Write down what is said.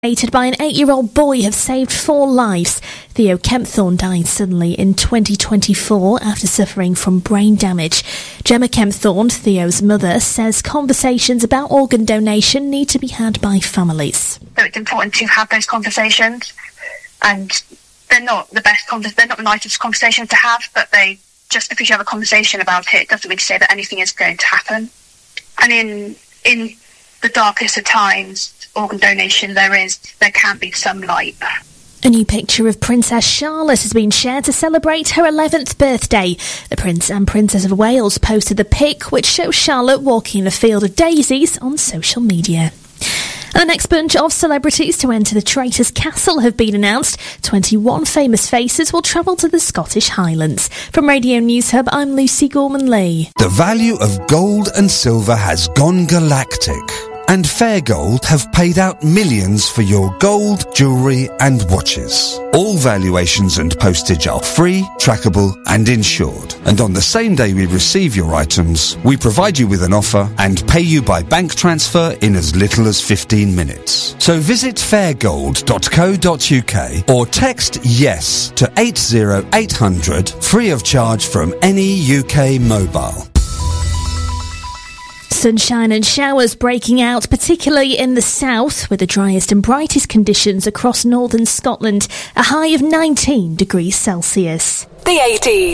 By an 8-year-old boy have saved 4 lives. Theo Kempthorne died suddenly in 2024 after suffering from brain damage. Gemma Kempthorne, Theo's mother, says conversations about organ donation need to be had by families. So it's important to have those conversations, and they're not the nicest conversations to have, but just because you have a conversation about it doesn't mean to say that anything is going to happen. And in the darkest of times, organ donation, there can be some light. A new picture of Princess Charlotte has been shared to celebrate her 11th birthday. The Prince and Princess of Wales posted the pic, which shows Charlotte walking in a field of daisies on social media. And the next bunch of celebrities to enter the Traitors' Castle have been announced. 21 famous faces will travel to the Scottish Highlands. From Radio News Hub, I'm Lucy Gorman-Lee. The value of gold and silver has gone galactic, and Fair Gold have paid out millions for your gold, jewellery and watches. All valuations and postage are free, trackable and insured. And on the same day we receive your items, we provide you with an offer and pay you by bank transfer in as little as 15 minutes. So visit fairgold.co.uk or text YES to 80800 free of charge from any UK mobile. Sunshine and showers breaking out, particularly in the south, with the driest and brightest conditions across northern Scotland, a high of 19 degrees Celsius. The 80s.